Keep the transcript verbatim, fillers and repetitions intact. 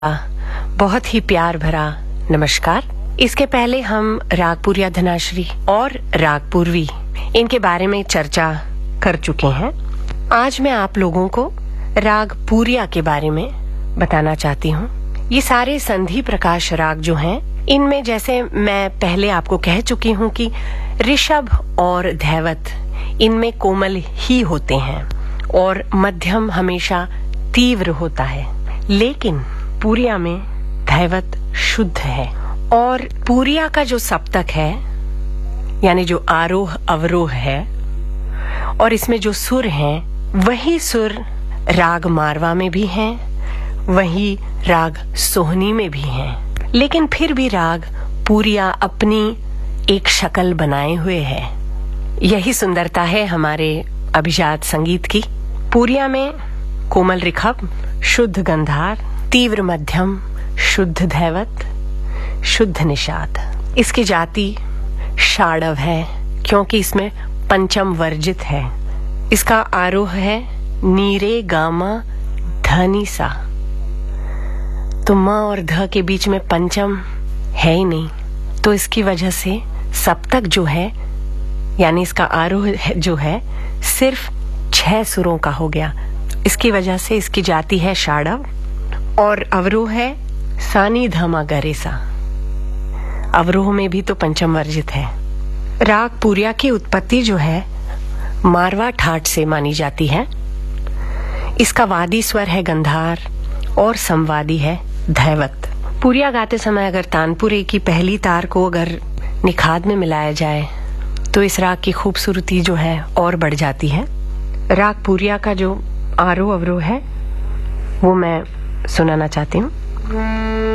बहुत ही प्यार भरा नमस्कार। इसके पहले हम राग पूरिया धनाश्री और राग पूर्वी इनके बारे में चर्चा कर चुके हैं। आज मैं आप लोगों को राग पूरिया के बारे में बताना चाहती हूँ। ये सारे संधि प्रकाश राग जो हैं, इनमें जैसे मैं पहले आपको कह चुकी हूँ कि ऋषभ और धैवत इनमें कोमल ही होते हैं और मध्यम हमेशा तीव्र होता है, लेकिन पूरिया में धैवत शुद्ध है। और पूरिया का जो सप्तक है, यानी जो आरोह अवरोह है, और इसमें जो सुर हैं, वही सुर राग मारवा में भी हैं, वही राग सोहनी में भी हैं। लेकिन फिर भी राग पूरिया अपनी एक शक्ल बनाए हुए है। यही सुंदरता है हमारे अभिजात संगीत की। पूरिया में कोमल ऋषभ, शुद्ध गंधार, तीव्र मध्यम, शुद्ध धैवत, शुद्ध निषाद। इसकी जाति षाडव है क्योंकि इसमें पंचम वर्जित है। इसका आरोह है नीरे गामा धनी सा। तो म और ध के बीच में पंचम है ही नहीं, तो इसकी वजह से सप्तक जो है, यानी इसका आरोह जो है, सिर्फ छह सुरों का हो गया। इसकी वजह से इसकी जाति है षाडव और अवरोह है सानी धमा गरेसा। अवरोह में भी तो पंचम वर्जित है। राग पूरिया की उत्पत्ति जो है मारवा ठाट से मानी जाती है। इसका वादी स्वर है गंधार और संवादी है धैवत। पूरिया गाते समय अगर तानपुरे की पहली तार को अगर निखाद में मिलाया जाए तो इस राग की खूबसूरती जो है और बढ़ जाती है। राग पूरिया का जो आरोह अवरोह है वो मैं सुनाना चाहती हूँ।